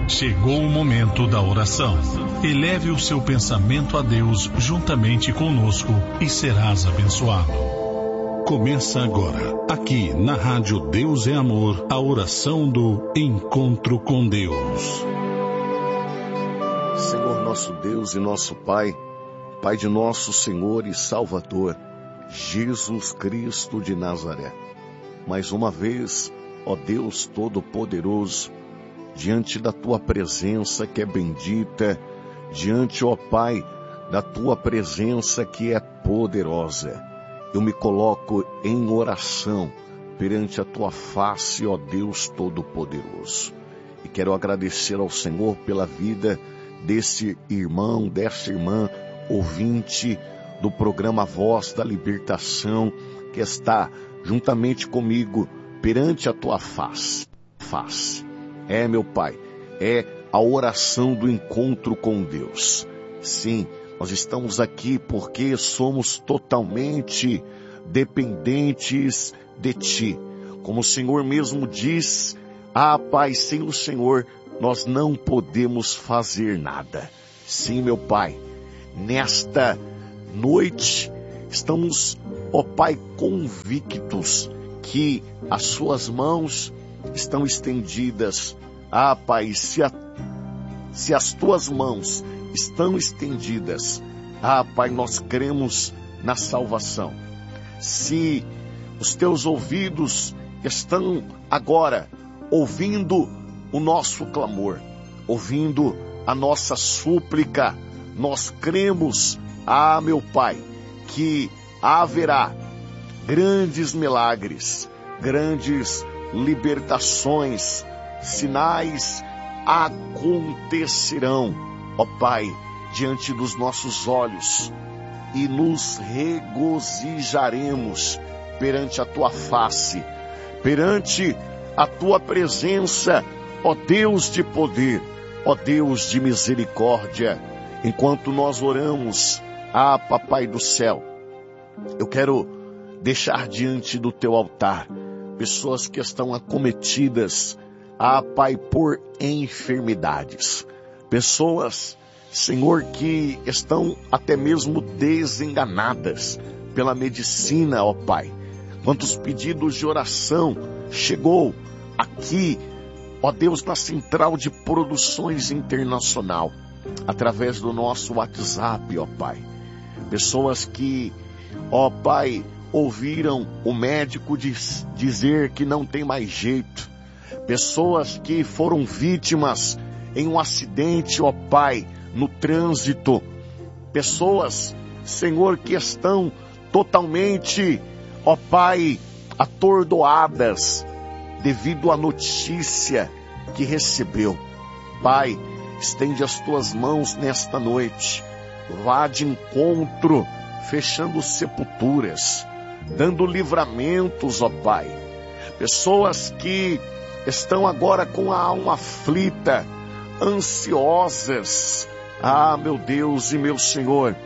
Chegou o momento da oração. Eleve o seu pensamento a Deus juntamente conosco e serás abençoado. Começa agora, aqui na Rádio Deus é Amor, a oração do Encontro com Deus. Senhor nosso Deus e nosso Pai, Pai de nosso Senhor e Salvador, Jesus Cristo de Nazaré. Mais uma vez, ó Deus Todo-Poderoso, diante da Tua presença que é bendita, diante, ó Pai, da Tua presença que é poderosa, eu me coloco em oração perante a Tua face, ó Deus Todo-Poderoso. E quero agradecer ao Senhor pela vida desse irmão, dessa irmã, ouvinte do programa Voz da Libertação, que está juntamente comigo perante a Tua face. É, meu Pai, é a oração do encontro com Deus. Sim, nós estamos aqui porque somos totalmente dependentes de Ti. Como o Senhor mesmo diz, Pai, sem o Senhor nós não podemos fazer nada. Sim, meu Pai, nesta noite estamos, ó Pai, convictos que as Suas mãos estão estendidas. Pai, se as Tuas mãos estão estendidas, Pai, nós cremos na salvação. Se os Teus ouvidos estão agora ouvindo o nosso clamor, ouvindo a nossa súplica, nós cremos, meu Pai, que haverá grandes milagres, grandes libertações, sinais acontecerão, ó Pai, diante dos nossos olhos, e nos regozijaremos perante a Tua face, perante a Tua presença, ó Deus de poder, ó Deus de misericórdia. Enquanto nós oramos, Papai do céu, eu quero deixar diante do Teu altar pessoas que estão acometidas, Pai, por enfermidades. Pessoas, Senhor, que estão até mesmo desenganadas pela medicina, ó Pai. Quantos pedidos de oração chegou aqui, ó Deus, na Central de Produções Internacional, através do nosso WhatsApp, ó Pai. Pessoas que, ó Pai, ouviram o médico dizer que não tem mais jeito. Pessoas que foram vítimas em um acidente, ó Pai, no trânsito. Pessoas, Senhor, que estão totalmente, ó Pai, atordoadas devido à notícia que recebeu. Pai, estende as Tuas mãos nesta noite. Vá de encontro, fechando sepulturas, dando livramentos, ó Pai. Pessoas que estão agora com a alma aflita, ansiosas, meu Deus e meu Senhor,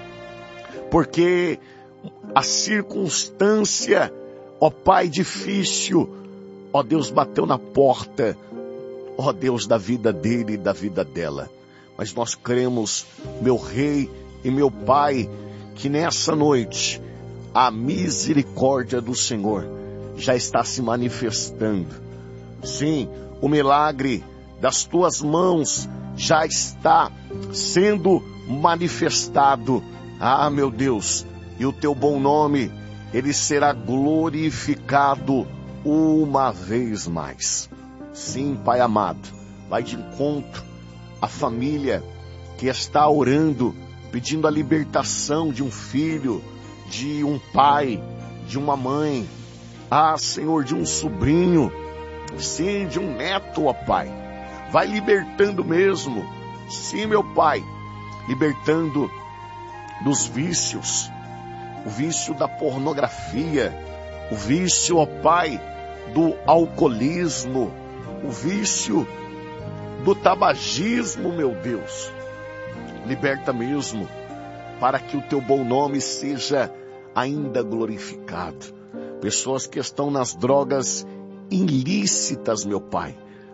porque a circunstância, ó Pai, difícil, ó Deus, bateu na porta, ó Deus, da vida dele e da vida dela. Mas nós cremos, meu Rei e meu Pai, que nessa noite a misericórdia do Senhor já está se manifestando. Sim, o milagre das Tuas mãos já está sendo manifestado. Meu Deus, e o Teu bom nome, ele será glorificado uma vez mais. Sim, Pai amado, vai de encontro à família que está orando, pedindo a libertação de um filho, de um pai, de uma mãe, Senhor, de um sobrinho, sim, de um neto, ó Pai. Vai libertando mesmo, sim, meu Pai, libertando dos vícios, o vício da pornografia, o vício, ó Pai, do alcoolismo, o vício do tabagismo, meu Deus. Liberta mesmo, para que o Teu bom nome seja ainda glorificado. Pessoas que estão nas drogas ilícitas, meu Pai,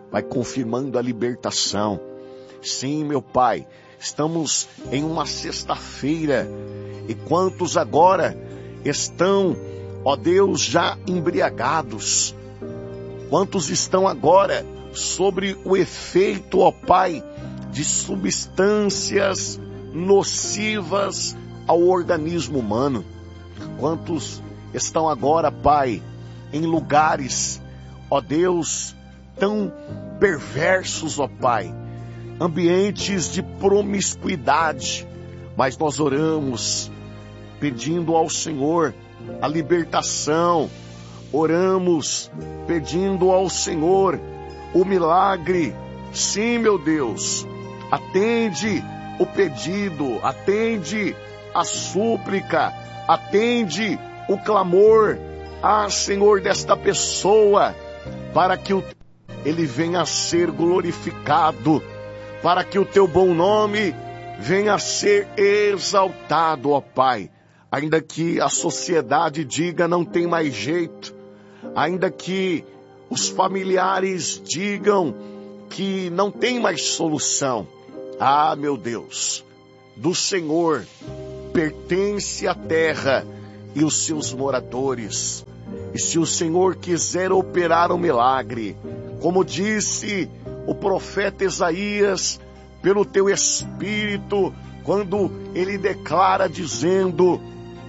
vai confirmando a libertação. Sim, meu Pai, estamos em uma sexta-feira, e quantos agora estão, ó Deus, já embriagados? Quantos estão agora sobre o efeito, ó Pai, de substâncias nocivas ao organismo humano? Quantos estão agora, Pai, em lugares, ó Deus, tão perversos, ó Pai, ambientes de promiscuidade, mas nós oramos pedindo ao Senhor a libertação, oramos pedindo ao Senhor o milagre. Sim, meu Deus, atende o pedido, atende a súplica, atende o clamor, Senhor, desta pessoa, para que ele venha a ser glorificado, para que o teu bom nome venha a ser exaltado, ó Pai. Ainda que a sociedade diga não tem mais jeito, ainda que os familiares digam que não tem mais solução, meu Deus, do Senhor pertence a terra e os seus moradores. E se o Senhor quiser operar um milagre, como disse o profeta Isaías, pelo teu Espírito, quando ele declara dizendo: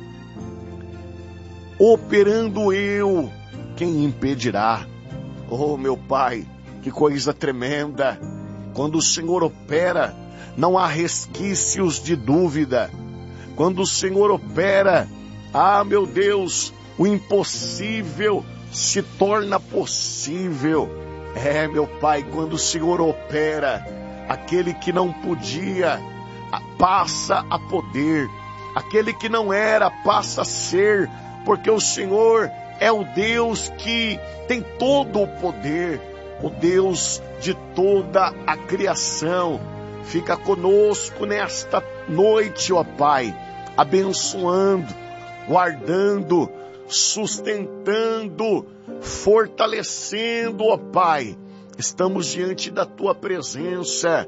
operando eu, quem impedirá? Oh, meu Pai, que coisa tremenda! Quando o Senhor opera, não há resquícios de dúvida. Quando o Senhor opera, meu Deus, o impossível se torna possível. Meu Pai, quando o Senhor opera, aquele que não podia passa a poder, aquele que não era passa a ser, porque o Senhor é o Deus que tem todo o poder, o Deus de toda a criação. Fica conosco nesta noite, ó Pai, abençoando, guardando, sustentando, fortalecendo, ó Pai. Estamos diante da tua presença,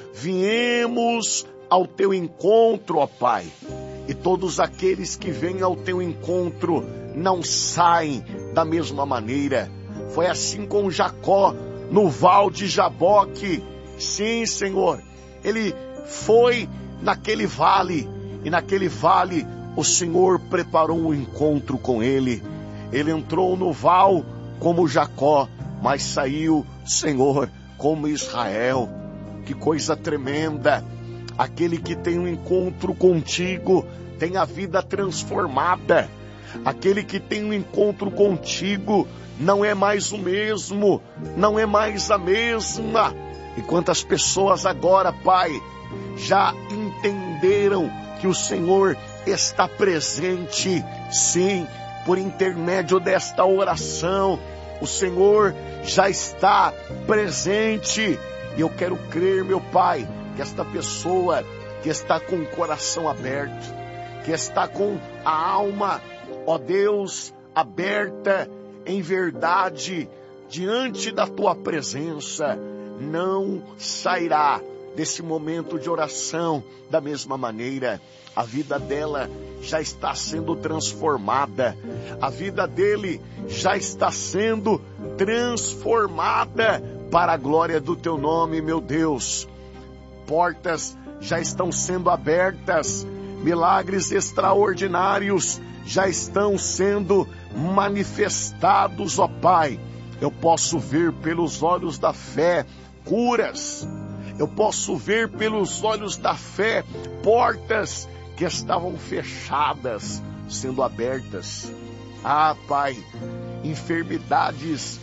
viemos ao teu encontro, ó Pai, e todos aqueles que vêm ao teu encontro não saem da mesma maneira. Foi assim com Jacó no val de Jaboque. Sim, Senhor, ele foi naquele vale, e naquele vale o Senhor preparou um encontro com ele. Ele entrou no val como Jacó, mas saiu, Senhor, como Israel. Que coisa tremenda! Aquele que tem um encontro contigo tem a vida transformada. Aquele que tem um encontro contigo não é mais o mesmo, não é mais a mesma. E quantas pessoas agora, Pai, já entenderam que o Senhor está presente? Sim, por intermédio desta oração, o Senhor já está presente. E eu quero crer, meu Pai, que esta pessoa que está com o coração aberto, que está com a alma, ó Deus, aberta em verdade diante da tua presença, não sairá desse momento de oração da mesma maneira. A vida dela já está sendo transformada, a vida dele já está sendo transformada para a glória do teu nome, meu Deus. Portas já estão sendo abertas, milagres extraordinários já estão sendo manifestados, ó Pai. Eu posso ver pelos olhos da fé curas, eu posso ver pelos olhos da fé portas que estavam fechadas sendo abertas. Pai, enfermidades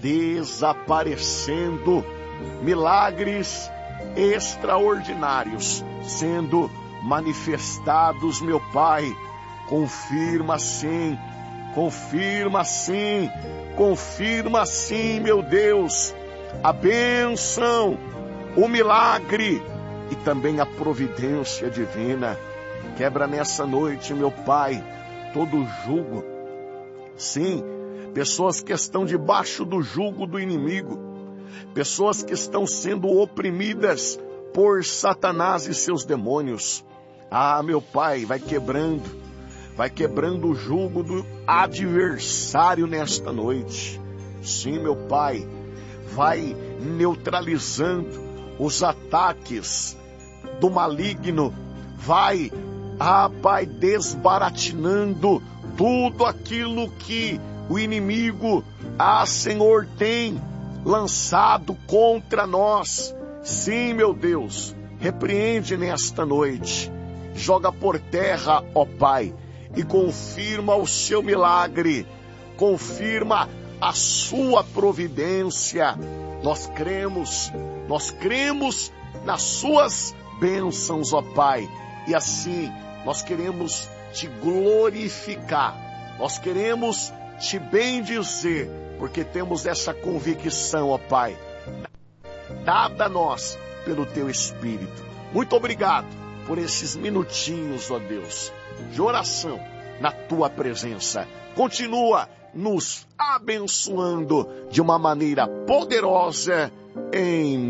desaparecendo, milagres extraordinários sendo manifestados, meu Pai. Confirma sim, confirma sim, confirma sim, meu Deus, a bênção, o milagre e também a providência divina. Quebra nessa noite, meu Pai, todo jugo. Sim, pessoas que estão debaixo do jugo do inimigo, pessoas que estão sendo oprimidas por Satanás e seus demônios. Ah, meu Pai, vai quebrando o jugo do adversário nesta noite. Sim, meu Pai, vai neutralizando os ataques do maligno, vai, Pai, desbaratinando tudo aquilo que o inimigo, Senhor, tem lançado contra nós. Sim, meu Deus, repreende nesta noite, joga por terra, ó Pai, e confirma o seu milagre, confirma a sua providência. Nós cremos nas suas bênçãos, ó Pai, e assim nós queremos te glorificar, nós queremos te bendizer, porque temos essa convicção, ó Pai, dada a nós pelo teu Espírito. Muito obrigado por esses minutinhos, ó Deus, de oração na tua presença. Continua nos abençoando de uma maneira poderosa, em